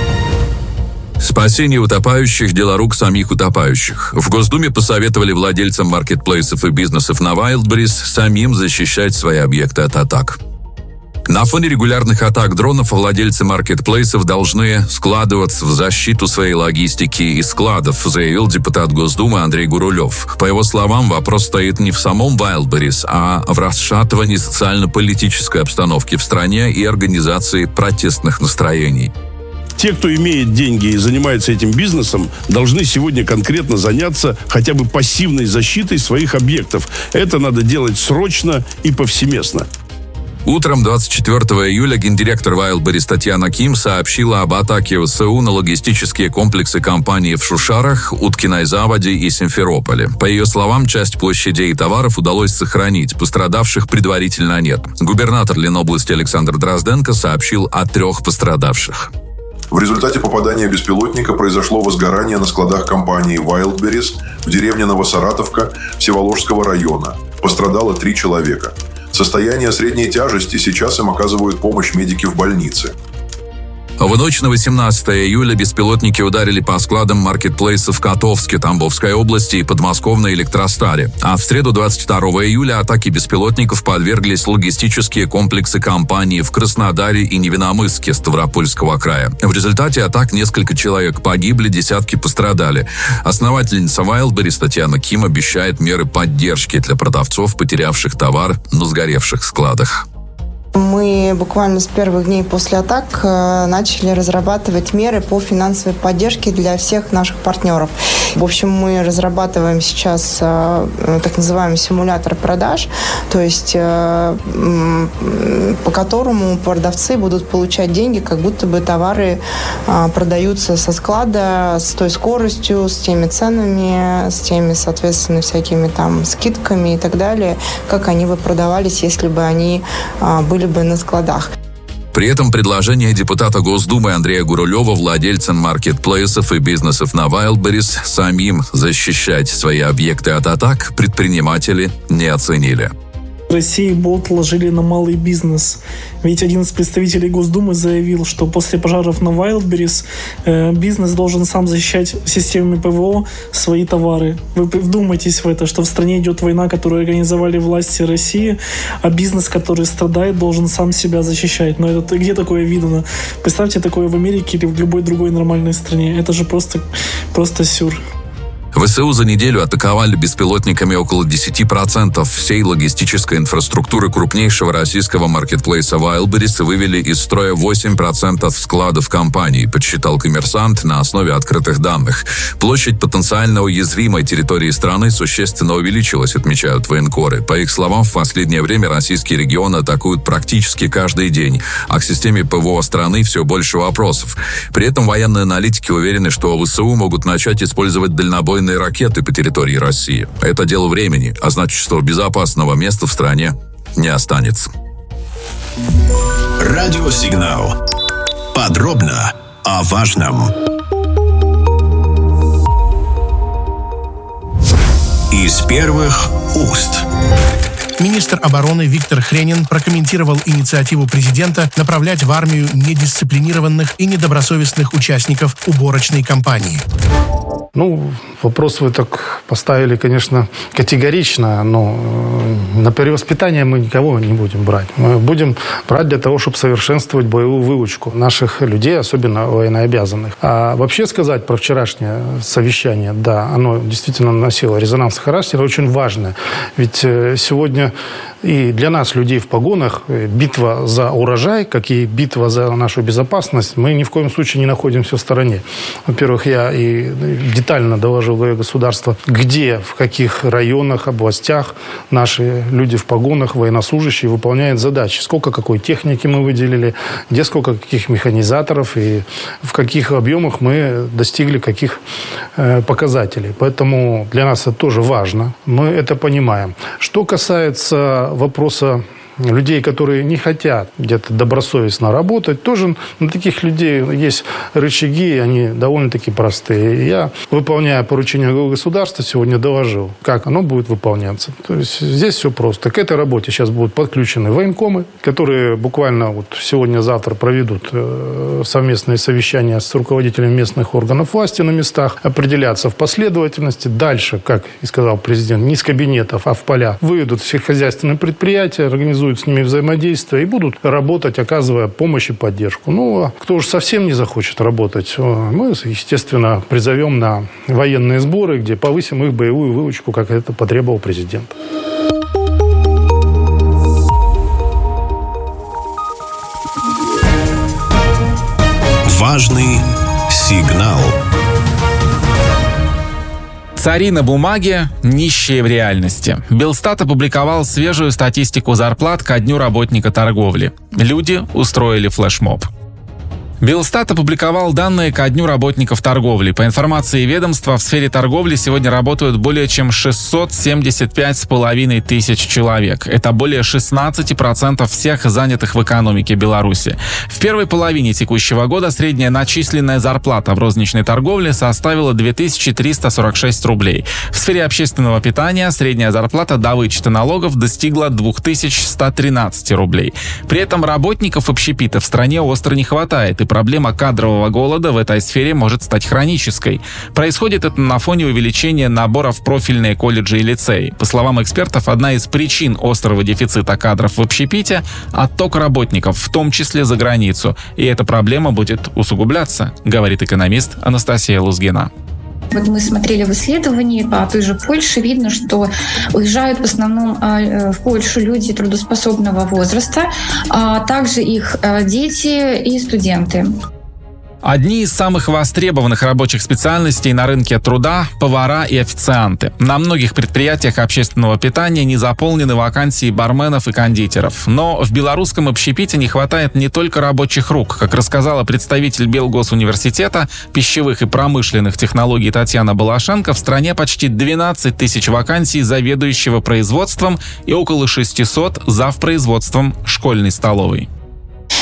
Спасение утопающих – дело рук самих утопающих. В Госдуме посоветовали владельцам маркетплейсов и бизнесов на Wildberries самим защищать свои объекты от атак. На фоне регулярных атак дронов владельцы маркетплейсов должны складываться в защиту своей логистики и складов, заявил депутат Госдумы Андрей Гурулев. По его словам, вопрос стоит не в самом Wildberries, а в расшатывании социально-политической обстановки в стране и организации протестных настроений. Те, кто имеет деньги и занимается этим бизнесом, должны сегодня конкретно заняться хотя бы пассивной защитой своих объектов. Это надо делать срочно и повсеместно. Утром двадцать четвёртого июля гендиректор Wildberries Татьяна Ким сообщила об атаке ВСУ на логистические комплексы компании в Шушарах, Уткиной Заводе и Симферополе. По ее словам, часть площадей и товаров удалось сохранить, пострадавших предварительно нет. Губернатор Ленобласти Александр Дрозденко сообщил о трех пострадавших. В результате попадания беспилотника произошло возгорание на складах компании Wildberries в деревне Новосаратовка Всеволожского района. Пострадало три человека. Состояние средней тяжести, сейчас им оказывают помощь медики в больнице. В ночь на восемнадцатое июля беспилотники ударили по складам маркетплейсов в Котовске, Тамбовской области и подмосковной Электростале. А в среду двадцать второго июля атаке беспилотников подверглись логистические комплексы компании в Краснодаре и Невиномысске Ставропольского края. В результате атак несколько человек погибли, десятки пострадали. Основательница Wildberries Татьяна Ким обещает меры поддержки для продавцов, потерявших товар на сгоревших складах. Мы буквально с первых дней после атак начали разрабатывать меры по финансовой поддержке для всех наших партнеров. В общем, мы разрабатываем сейчас так называемый симулятор продаж, то есть по которому продавцы будут получать деньги, как будто бы товары продаются со склада с той скоростью, с теми ценами, с теми, соответственно, всякими там скидками и так далее, как они бы продавались, если бы они были бы на складах. При этом предложение депутата Госдумы Андрея Гурулева владельцам маркетплейсов и бизнесов на Wildberries самим защищать свои объекты от атак предприниматели не оценили. России болт ложили на малый бизнес. Ведь один из представителей Госдумы заявил, что после пожаров на Wildberries э, бизнес должен сам защищать системами ПВО свои товары. Вы вдумайтесь в это, что в стране идет война, которую организовали власти России, а бизнес, который страдает, должен сам себя защищать. Но это где такое видно? Представьте такое в Америке или в любой другой нормальной стране. Это же просто, просто сюр. ВСУ за неделю атаковали беспилотниками около десять процентов всей логистической инфраструктуры крупнейшего российского маркетплейса Wildberries и вывели из строя восемь процентов складов компании, подсчитал «Коммерсант» на основе открытых данных. Площадь потенциально уязвимой территории страны существенно увеличилась, отмечают военкоры. По их словам, в последнее время российские регионы атакуют практически каждый день, а к системе ПВО страны все больше вопросов. При этом военные аналитики уверены, что ВСУ могут начать использовать дальнобойные ракеты по территории России. Это дело времени, а значит, что безопасного места в стране не останется. Радиосигнал. Подробно о важном. Из первых уст. Министр обороны Виктор Хренин прокомментировал инициативу президента направлять в армию недисциплинированных и недобросовестных участников уборочной кампании. Ну, вопрос вы так поставили, конечно, категорично, но на перевоспитание мы никого не будем брать. Мы будем брать для того, чтобы совершенствовать боевую выучку наших людей, особенно военнообязанных. А вообще сказать про вчерашнее совещание, да, оно действительно носило резонансный характер, очень важное. Ведь сегодня и для нас, людей в погонах, битва за урожай, как и битва за нашу безопасность, мы ни в коем случае не находимся в стороне. Во-первых, я и детально доложил главе государства, где, в каких районах, областях наши люди в погонах, военнослужащие выполняют задачи. Сколько какой техники мы выделили, где сколько каких механизаторов и в каких объемах мы достигли каких э, показателей. Поэтому для нас это тоже важно. Мы это понимаем. Что касается вопроса людей, которые не хотят где-то добросовестно работать, тоже на таких людей есть рычаги, они довольно-таки простые. Я, выполняя поручение главы государства, сегодня доложил, как оно будет выполняться. То есть здесь все просто. К этой работе сейчас будут подключены военкомы, которые буквально вот сегодня-завтра проведут совместные совещания с руководителями местных органов власти на местах, определятся в последовательности. Дальше, как и сказал президент, не из кабинетов, а в поля выйдут все хозяйственные предприятия, организуют с ними взаимодействие и будут работать, оказывая помощь и поддержку. Ну, а кто уж совсем не захочет работать, мы, естественно, призовем на военные сборы, где повысим их боевую выучку, как это потребовал президент. Важный сигнал. Цари на бумаге, нищие в реальности. Белстат опубликовал свежую статистику зарплат ко дню работника торговли. Люди устроили флешмоб. Белстат опубликовал данные ко дню работников торговли. По информации ведомства, в сфере торговли сегодня работают более чем шестьсот семьдесят пять с половиной тысяч человек. Это более шестнадцать процентов всех занятых в экономике Беларуси. В первой половине текущего года средняя начисленная зарплата в розничной торговле составила две тысячи триста сорок шесть рублей. В сфере общественного питания средняя зарплата до вычета налогов достигла две тысячи сто тринадцать рублей. При этом работников общепита в стране остро не хватает, и проблема кадрового голода в этой сфере может стать хронической. Происходит это на фоне увеличения набора в профильные колледжи и лицеи. По словам экспертов, одна из причин острого дефицита кадров в общепите – отток работников, в том числе за границу. И эта проблема будет усугубляться, говорит экономист Анастасия Лузгина. Вот мы смотрели в исследовании по той же Польше, видно, что уезжают в основном в Польшу люди трудоспособного возраста, а также их дети и студенты. Одни из самых востребованных рабочих специальностей на рынке труда – повара и официанты. На многих предприятиях общественного питания не заполнены вакансии барменов и кондитеров. Но в белорусском общепите не хватает не только рабочих рук. Как рассказала представитель Белгосуниверситета пищевых и промышленных технологий Татьяна Балашенко, в стране почти двенадцать тысяч вакансий заведующего производством и около шестисот завпроизводством школьной столовой.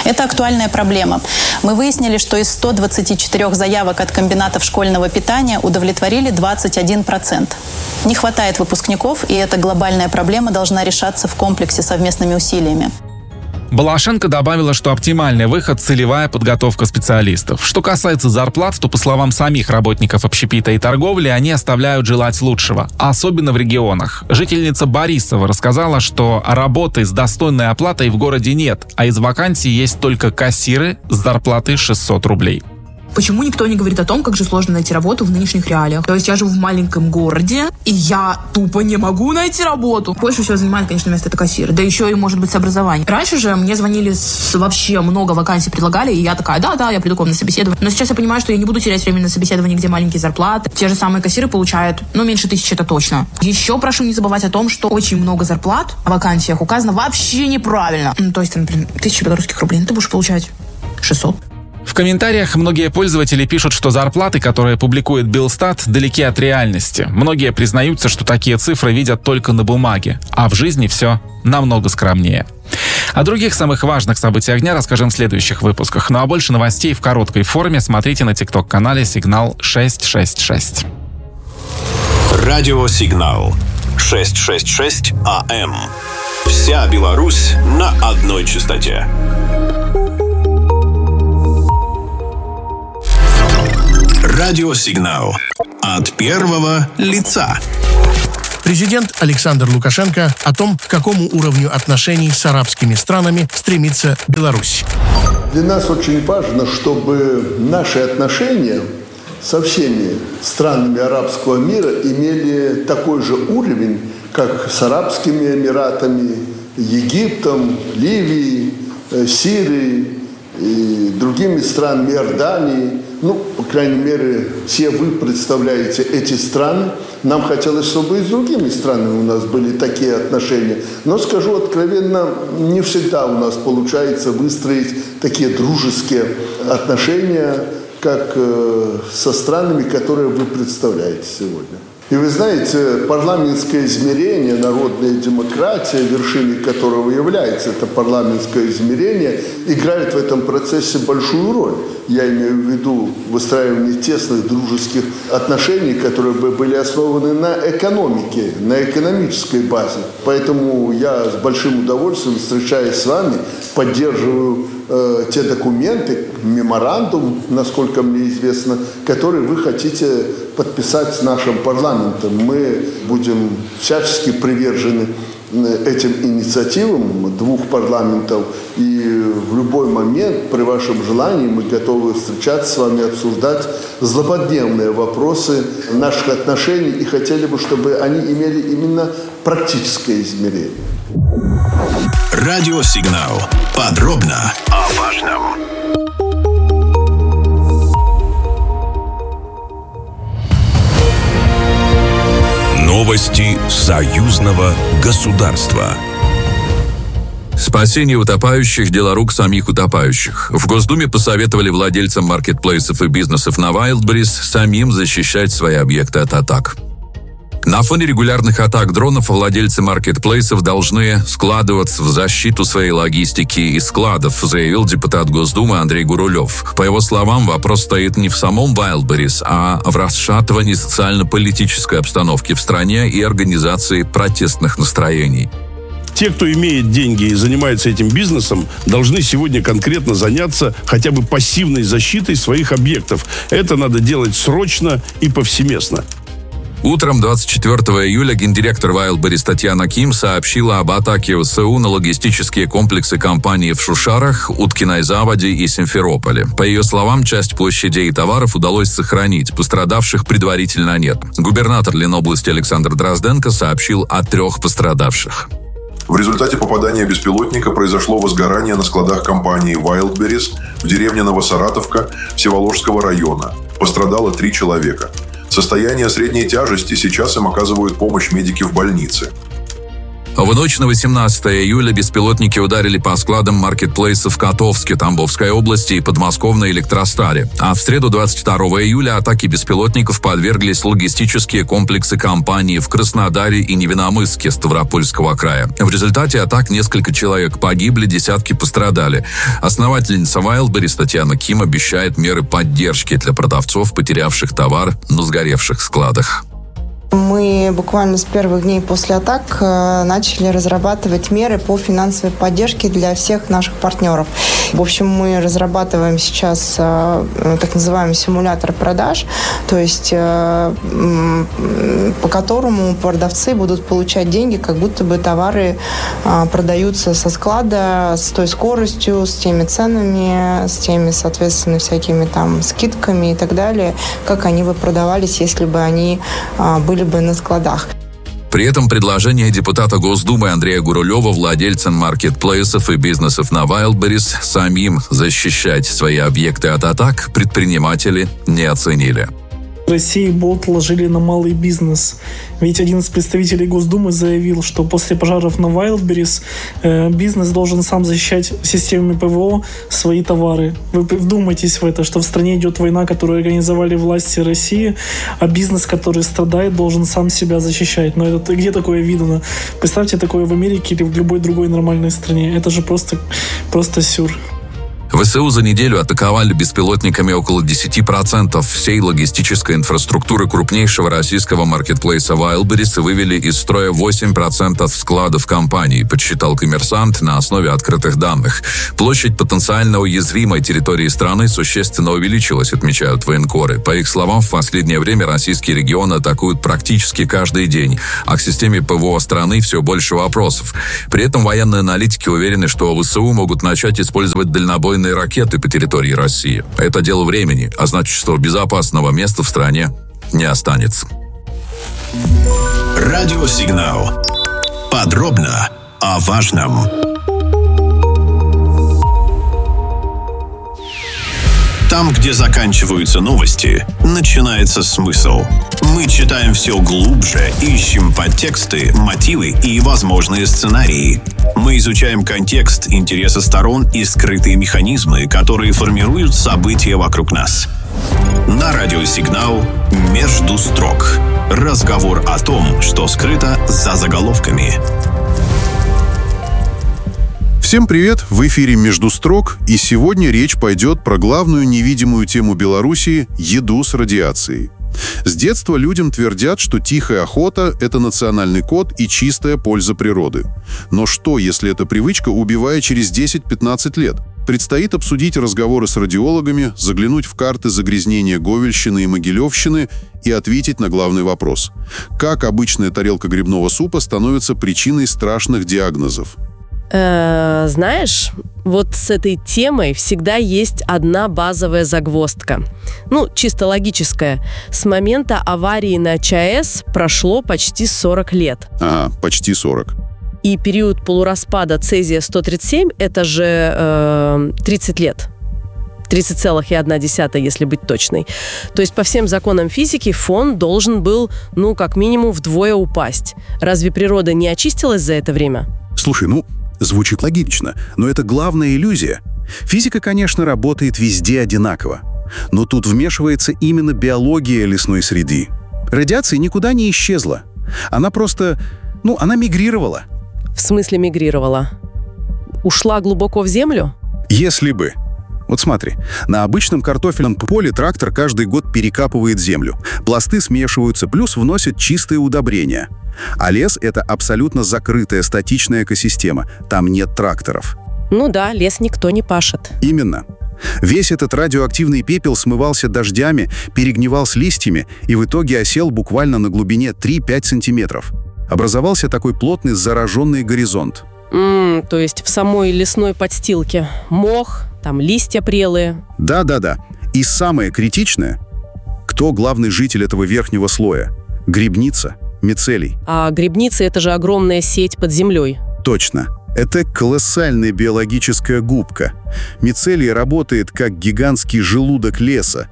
Это актуальная проблема. Мы выяснили, что из ста двадцати четырёх заявок от комбинатов школьного питания удовлетворили двадцать один процент. Не хватает выпускников, и эта глобальная проблема должна решаться в комплексе совместными усилиями. Балашенко добавила, что оптимальный выход – целевая подготовка специалистов. Что касается зарплат, то, по словам самих работников общепита и торговли, они оставляют желать лучшего, особенно в регионах. Жительница Борисова рассказала, что работы с достойной оплатой в городе нет, а из вакансий есть только кассиры с зарплатой шестьсот рублей. Почему никто не говорит о том, как же сложно найти работу в нынешних реалиях? То есть я живу в маленьком городе, и я тупо не могу найти работу. Больше всего занимает, конечно, место это кассир. Да еще и, может быть, с образованием. Раньше же мне звонили, с... вообще много вакансий предлагали, и я такая, да-да, я приду к вам на собеседование. Но сейчас я понимаю, что я не буду терять время на собеседовании, где маленькие зарплаты. Те же самые кассиры получают, ну, меньше тысячи, это точно. Еще прошу не забывать о том, что очень много зарплат в вакансиях указано вообще неправильно. Ну, то есть, например, тысяча белорусских рублей, ну, ты будешь получать шестьсот. В комментариях многие пользователи пишут, что зарплаты, которые публикует Белстат, далеки от реальности. Многие признаются, что такие цифры видят только на бумаге, а в жизни все намного скромнее. О других самых важных событиях дня расскажем в следующих выпусках. Ну а больше новостей в короткой форме смотрите на тикток-канале «Сигнал шестьсот шестьдесят шесть». Радио «Сигнал» шестьсот шестьдесят шесть АМ. Вся Беларусь на одной частоте. Радиосигнал. От первого лица. Президент Александр Лукашенко о том, к какому уровню отношений с арабскими странами стремится Беларусь. Для нас очень важно, чтобы наши отношения со всеми странами арабского мира имели такой же уровень, как с Арабскими Эмиратами, Египтом, Ливией, Сирией и другими странами, Иорданией. Ну, по крайней мере, все вы представляете эти страны. Нам хотелось, чтобы и с другими странами у нас были такие отношения. Но, скажу откровенно, не всегда у нас получается выстроить такие дружеские отношения, как со странами, которые вы представляете сегодня. И вы знаете, парламентское измерение, народная демократия, вершиной которого является это парламентское измерение, играет в этом процессе большую роль. Я имею в виду выстраивание тесных дружеских отношений, которые бы были основаны на экономике, на экономической базе. Поэтому я с большим удовольствием, встречаясь с вами, поддерживаю э, те документы, меморандум, насколько мне известно, которые вы хотите подписать с нашим парламентом. Мы будем всячески привержены этим инициативам двух парламентов. И в любой момент, при вашем желании, мы готовы встречаться с вами, обсуждать злободневные вопросы наших отношений и хотели бы, чтобы они имели именно практическое измерение. Радиосигнал. Подробно о важном. Новости союзного государства. Спасение утопающих – дело рук самих утопающих. В Госдуме посоветовали владельцам маркетплейсов и бизнесов на Wildberries самим защищать свои объекты от атак. На фоне регулярных атак дронов владельцы маркетплейсов должны складываться в защиту своей логистики и складов, заявил депутат Госдумы Андрей Гурулев. По его словам, вопрос стоит не в самом Wildberries, а в расшатывании социально-политической обстановки в стране и организации протестных настроений. Те, кто имеет деньги и занимается этим бизнесом, должны сегодня конкретно заняться хотя бы пассивной защитой своих объектов. Это надо делать срочно и повсеместно. Утром двадцать четвёртого июля гендиректор Wildberries Татьяна Ким сообщила об атаке ВСУ на логистические комплексы компании в Шушарах, Уткиной Заводе и Симферополе. По ее словам, часть площадей и товаров удалось сохранить, пострадавших предварительно нет. Губернатор Ленобласти Александр Дрозденко сообщил о трех пострадавших. В результате попадания беспилотника произошло возгорание на складах компании Wildberries в деревне Новосаратовка Всеволожского района. Пострадало три человека. Состояние средней тяжести, сейчас им оказывают помощь медики в больнице. В ночь на восемнадцатое июля беспилотники ударили по складам Marketplace в Котовске, Тамбовской области и подмосковной Электростаре. А в среду двадцать второго июля атаке беспилотников подверглись логистические комплексы компании в Краснодаре и Невиномысске Ставропольского края. В результате атак несколько человек погибли, десятки пострадали. Основательница Wildberries Татьяна Ким обещает меры поддержки для продавцов, потерявших товар на сгоревших складах. Мы буквально с первых дней после атак начали разрабатывать меры по финансовой поддержке для всех наших партнеров. В общем, мы разрабатываем сейчас так называемый симулятор продаж, то есть по которому продавцы будут получать деньги, как будто бы товары продаются со склада с той скоростью, с теми ценами, с теми, соответственно, всякими там скидками и так далее, как они бы продавались, если бы они были бы на складах. При этом предложение депутата Госдумы Андрея Гурулева владельцам маркетплейсов и бизнесов на Wildberries самим защищать свои объекты от атак предприниматели не оценили. В России болт ложили на малый бизнес. Ведь один из представителей Госдумы заявил, что после пожаров на Wildberries э, бизнес должен сам защищать системами ПВО свои товары. Вы вдумайтесь в это, что в стране идет война, которую организовали власти России, а бизнес, который страдает, должен сам себя защищать. Но это где такое видно? Представьте такое в Америке или в любой другой нормальной стране. Это же просто, просто сюр. ВСУ за неделю атаковали беспилотниками около десять процентов всей логистической инфраструктуры крупнейшего российского маркетплейса Wildberries и вывели из строя восемь процентов складов компании, подсчитал «Коммерсант» на основе открытых данных. Площадь потенциально уязвимой территории страны существенно увеличилась, отмечают военкоры. По их словам, в последнее время российские регионы атакуют практически каждый день, а к системе ПВО страны все больше вопросов. При этом военные аналитики уверены, что ВСУ могут начать использовать дальнобойные ракеты по территории России. Это дело времени, а значит, что безопасного места в стране не останется. Радиосигнал. Подробно о важном. Там, где заканчиваются новости, начинается смысл. Мы читаем все глубже, ищем подтексты, мотивы и возможные сценарии. Мы изучаем контекст, интересы сторон и скрытые механизмы, которые формируют события вокруг нас. На радиосигнал «Между строк». Разговор о том, что скрыто за заголовками. Всем привет! В эфире «Между строк», и сегодня речь пойдет про главную невидимую тему Белоруссии – еду с радиацией. С детства людям твердят, что тихая охота – это национальный код и чистая польза природы. Но что, если эта привычка убивает через десять-пятнадцать лет? Предстоит обсудить разговоры с радиологами, заглянуть в карты загрязнения Говельщины и Могилевщины и ответить на главный вопрос. Как обычная тарелка грибного супа становится причиной страшных диагнозов? Э, знаешь, вот с этой темой всегда есть одна базовая загвоздка. Ну, чисто логическая. С момента аварии на ЧАЭС прошло почти сорок лет. Ага, почти сорок. И период полураспада цезия сто тридцать семь – это же э, тридцать лет. тридцать целых одна десятая, если быть точной. То есть по всем законам физики фон должен был, ну, как минимум вдвое упасть. Разве природа не очистилась за это время? Слушай, ну, звучит логично, но это главная иллюзия. Физика, конечно, работает везде одинаково. Но тут вмешивается именно биология лесной среды. Радиация никуда не исчезла. Она просто, ну, она мигрировала. В смысле мигрировала? Ушла глубоко в землю? Если бы. Вот смотри, на обычном картофельном поле трактор каждый год перекапывает землю. Пласты смешиваются, плюс вносят чистые удобрения. А лес — это абсолютно закрытая статичная экосистема. Там нет тракторов. Ну да, лес никто не пашет. Именно. Весь этот радиоактивный пепел смывался дождями, перегнивал с листьями и в итоге осел буквально на глубине три-пять сантиметров. Образовался такой плотный зараженный горизонт. Mm, то есть в самой лесной подстилке мох, там листья прелые. Да-да-да. И самое критичное, кто главный житель этого верхнего слоя? Грибница, мицелий. А грибница — это же огромная сеть под землей. Точно. Это колоссальная биологическая губка. Мицелий работает как гигантский желудок леса.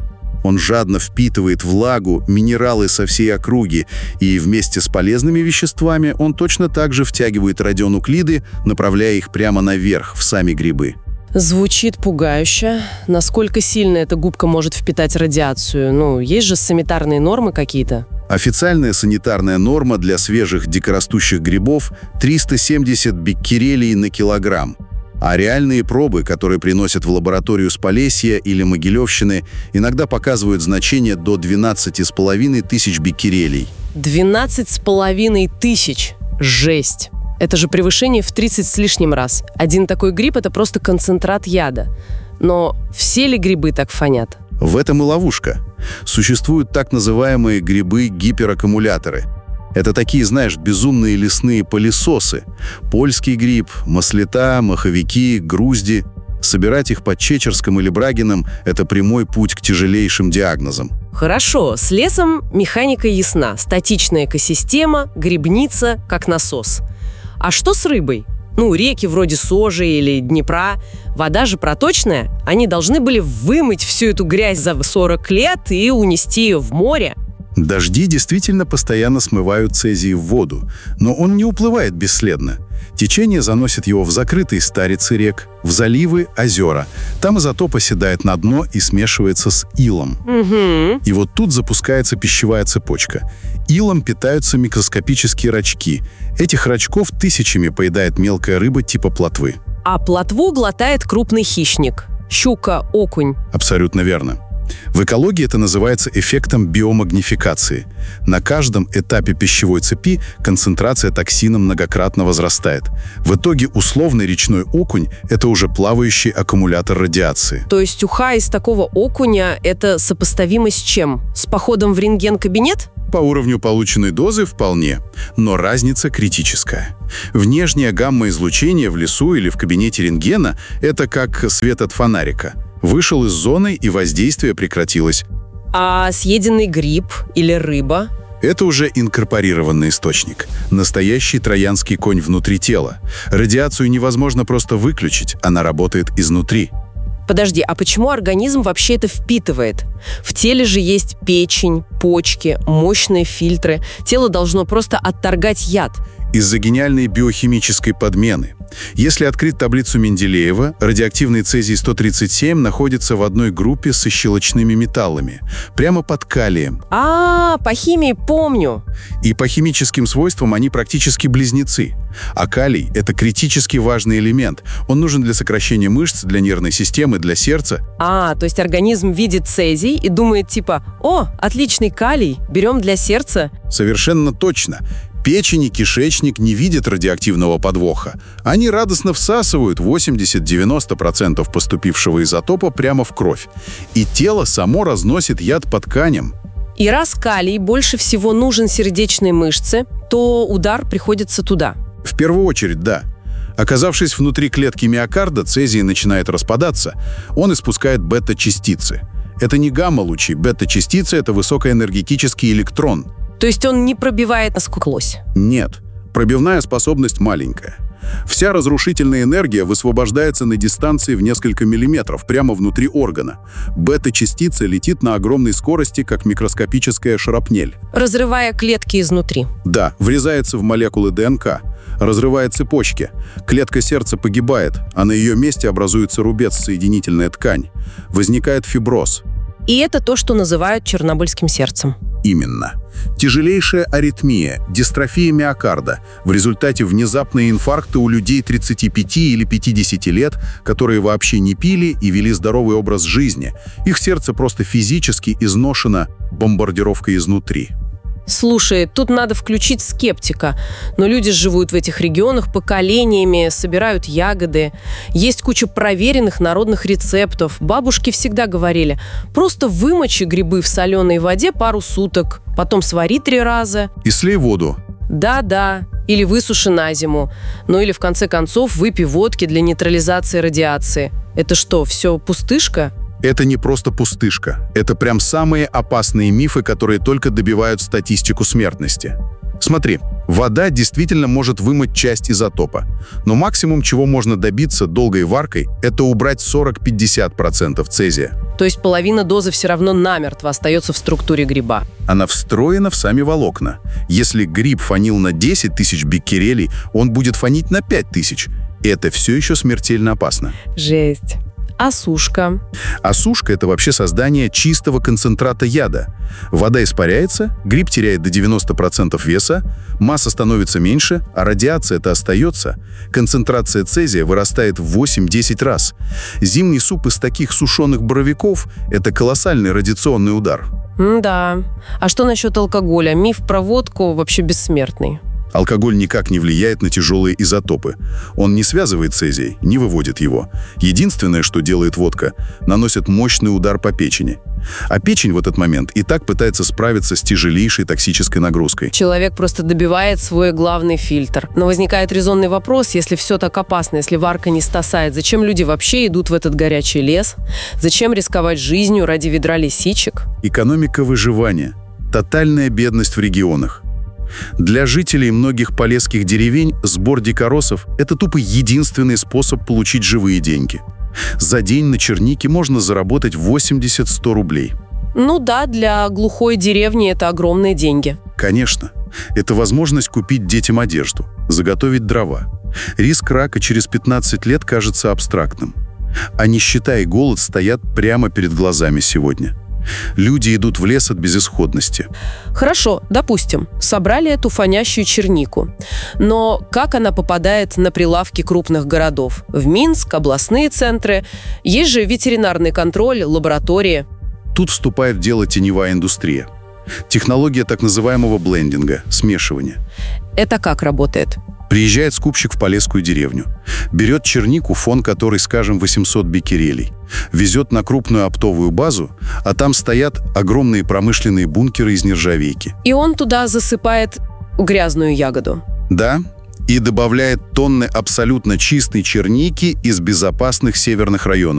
Он жадно впитывает влагу, минералы со всей округи, и вместе с полезными веществами он точно так же втягивает радионуклиды, направляя их прямо наверх, в сами грибы. Звучит пугающе. Насколько сильно эта губка может впитать радиацию? Ну, есть же санитарные нормы какие-то? Официальная санитарная норма для свежих дикорастущих грибов – триста семьдесят беккерелей на килограмм. А реальные пробы, которые приносят в лабораторию с Полесья или Могилевщины, иногда показывают значение до двенадцати с половиной тысяч беккерелей. двенадцать с половиной тысяч? Жесть! Это же превышение в тридцать с лишним раз. Один такой гриб – это просто концентрат яда. Но все ли грибы так фонят? В этом и ловушка. Существуют так называемые грибы-гипераккумуляторы. Это такие, знаешь, безумные лесные пылесосы. Польский гриб, маслята, маховики, грузди. Собирать их под Чечерском или Брагином – это прямой путь к тяжелейшим диагнозам. Хорошо, с лесом механика ясна. Статичная экосистема, грибница, как насос. А что с рыбой? Ну, реки вроде Сожи или Днепра. Вода же проточная. Они должны были вымыть всю эту грязь за сорок лет и унести ее в море. Дожди действительно постоянно смывают цезий в воду, но он не уплывает бесследно. Течение заносит его в закрытые старицы рек, в заливы, озера. Там изотоп оседает на дно и смешивается с илом. Угу. И вот тут запускается пищевая цепочка. Илом питаются микроскопические рачки. Этих рачков тысячами поедает мелкая рыба типа плотвы. А плотву глотает крупный хищник. Щука, окунь. Абсолютно верно. В экологии это называется эффектом биомагнификации. На каждом этапе пищевой цепи концентрация токсина многократно возрастает. В итоге условный речной окунь – это уже плавающий аккумулятор радиации. То есть уха из такого окуня – это сопоставимо с чем? С походом в рентген-кабинет? По уровню полученной дозы вполне, но разница критическая. Внешнее гамма-излучение в лесу или в кабинете рентгена – это как свет от фонарика. Вышел из зоны, и воздействие прекратилось. А съеденный гриб или рыба? Это уже инкорпорированный источник. Настоящий троянский конь внутри тела. Радиацию невозможно просто выключить, она работает изнутри. Подожди, а почему организм вообще это впитывает? В теле же есть печень, почки, мощные фильтры. Тело должно просто отторгать яд. Из-за гениальной биохимической подмены. Если открыть таблицу Менделеева, радиоактивный цезий сто тридцать семь находится в одной группе со щелочными металлами, прямо под калием. А, по химии помню. И по химическим свойствам они практически близнецы. А калий – это критически важный элемент. Он нужен для сокращения мышц, для нервной системы, для сердца. А, то есть организм видит цезий и думает типа: «О, отличный калий, берем для сердца». Совершенно точно. Печень и кишечник не видят радиоактивного подвоха. Они радостно всасывают восемьдесят-девяносто процентов поступившего изотопа прямо в кровь. И тело само разносит яд по тканям. И раз калий больше всего нужен сердечной мышце, то удар приходится туда. В первую очередь, да. Оказавшись внутри клетки миокарда, цезий начинает распадаться. Он испускает бета-частицы. Это не гамма-лучи. Бета-частицы – это высокоэнергетический электрон. То есть он не пробивает насквозь? Нет. Пробивная способность маленькая. Вся разрушительная энергия высвобождается на дистанции в несколько миллиметров, прямо внутри органа. Бета-частица летит на огромной скорости, как микроскопическая шрапнель. Разрывая клетки изнутри? Да, врезается в молекулы ДНК. Разрывает цепочки. Клетка сердца погибает, а на ее месте образуется рубец, соединительная ткань. Возникает фиброз. И это то, что называют чернобыльским сердцем. Именно. Тяжелейшая аритмия, дистрофия миокарда в результате внезапные инфаркты у людей тридцати пяти или пятидесяти лет, которые вообще не пили и вели здоровый образ жизни. Их сердце просто физически изношено бомбардировкой изнутри. Слушай, тут надо включить скептика. Но люди живут в этих регионах поколениями, собирают ягоды. Есть куча проверенных народных рецептов. Бабушки всегда говорили: просто вымочи грибы в соленой воде пару суток, потом свари три раза. И слей воду. Да-да. Или высуши на зиму. Ну или в конце концов выпей водки для нейтрализации радиации. Это что, все пустышка? Это не просто пустышка. Это прям самые опасные мифы, которые только добивают статистику смертности. Смотри, вода действительно может вымыть часть изотопа, но максимум, чего можно добиться долгой варкой, это убрать сорок-пятьдесят процентов цезия. То есть половина дозы все равно намертво остается в структуре гриба. Она встроена в сами волокна. Если гриб фонил на десять тысяч беккерелей, он будет фонить на пять тысяч. И это все еще смертельно опасно. Жесть. А сушка? А сушка – это вообще создание чистого концентрата яда. Вода испаряется, гриб теряет до девяноста процентов веса, масса становится меньше, а радиация-то остается. Концентрация цезия вырастает в восемь-десять раз. Зимний суп из таких сушеных боровиков – это колоссальный радиационный удар. М-да. А что насчет алкоголя? Миф про водку вообще бессмертный. Алкоголь никак не влияет на тяжелые изотопы. Он не связывает цезий, не выводит его. Единственное, что делает водка, наносит мощный удар по печени. А печень в этот момент и так пытается справиться с тяжелейшей токсической нагрузкой. Человек просто добивает свой главный фильтр. Но возникает резонный вопрос, если все так опасно, если варка не стасает, зачем люди вообще идут в этот горячий лес? Зачем рисковать жизнью ради ведра лисичек? Экономика выживания. Тотальная бедность в регионах. Для жителей многих полесских деревень сбор дикоросов – это тупо единственный способ получить живые деньги. За день на чернике можно заработать восемьдесят-сто рублей. Ну да, для глухой деревни это огромные деньги. Конечно. Это возможность купить детям одежду, заготовить дрова. Риск рака через пятнадцать лет кажется абстрактным. А нищета и голод стоят прямо перед глазами сегодня. Люди идут в лес от безысходности. Хорошо, допустим, собрали эту фонящую чернику. Но как она попадает на прилавки крупных городов? В Минск, областные центры. Есть же ветеринарный контроль, лаборатории. Тут вступает в дело теневая индустрия. Технология так называемого блендинга, смешивания. Это как работает? Приезжает скупщик в полесскую деревню, берет чернику, фон которой, скажем, восемьсот беккерелей, везет на крупную оптовую базу, а там стоят огромные промышленные бункеры из нержавейки. И он туда засыпает грязную ягоду. Да, и добавляет тонны абсолютно чистой черники из безопасных северных районов.